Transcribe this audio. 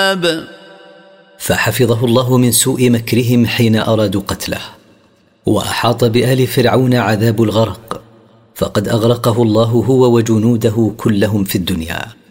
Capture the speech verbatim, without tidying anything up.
العذاب. فحفظه الله من سوء مكرهم حين أرادوا قتله. وأحاط بآل فرعون عذاب الغرق، فقد أغرقه الله هو وجنوده كلهم في الدنيا.